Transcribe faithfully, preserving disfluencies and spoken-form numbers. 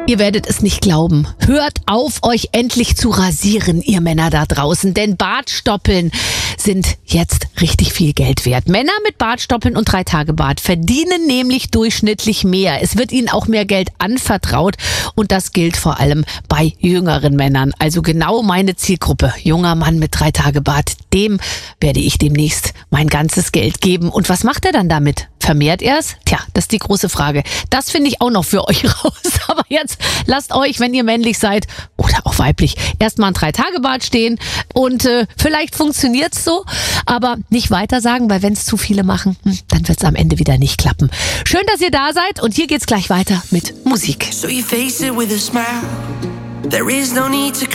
Ihr werdet es nicht glauben. Hört auf, euch endlich zu rasieren, ihr Männer da draußen. Denn Bartstoppeln sind jetzt richtig viel Geld wert. Männer mit Bartstoppeln und drei Tage Bart verdienen nämlich durchschnittlich mehr. Es wird ihnen auch mehr Geld anvertraut. Und das gilt vor allem bei jüngeren Männern. Also genau meine Zielgruppe. Junger Mann mit drei Tage Bart. Dem werde ich demnächst mein ganzes Geld geben. Und was macht er dann damit? Vermehrt er es? Tja, das ist die große Frage. Das finde ich auch noch für euch raus. Aber jetzt lasst euch, wenn ihr männlich seid oder auch weiblich, erstmal ein Drei-Tage-Bart stehen. Und äh, vielleicht funktioniert's so, aber nicht weiter sagen, weil wenn es zu viele machen, hm, dann wird's am Ende wieder nicht klappen. Schön, dass ihr da seid und hier geht's gleich weiter mit Musik. So you face it with a smile. There is no need to